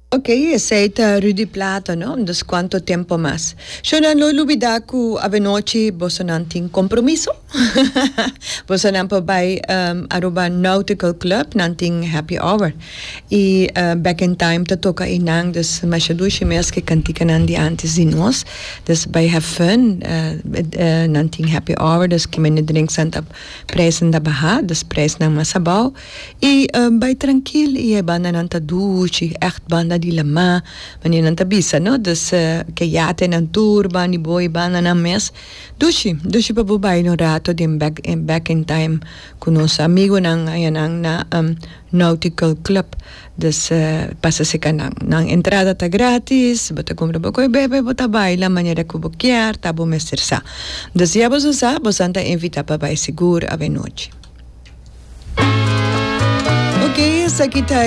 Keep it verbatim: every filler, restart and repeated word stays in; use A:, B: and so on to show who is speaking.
A: Ok, aceita Rudy Plata, ¿no? Entonces, ¿cuánto tiempo más? Yo no lo olvidé que a noche vos no tienen compromiso. Vos no bij um, Aruba Nautical Club, no tienen happy hour. Y uh, back in time te toca inang, dus mas je doe je mes que cantican andi antes de nos. Dus bij have fun, uh, uh, no tienen happy hour, dus que men drinks aan de prijzen da baha, dus prijs nang masabau. Y uh, bij tranquil, y banda nanta duchi, echt banda di lama, mani nanta bisa, no? Dus uh, que yate nan turba, ni boy banda na mes. Dushi, dushi pa bubay no rato din back in back in time kuno sa amigo nang ayan ang na um, Nautical Club. Dus uh, pasa se ka nang, nang entrada ta gratis, bata kumra ba koy bebe bota baila manera ko bokyar, tabo mestersa. Dus ya boso sa, bosanta invita pa bay seguro ave noche. Ok, essa aqui tá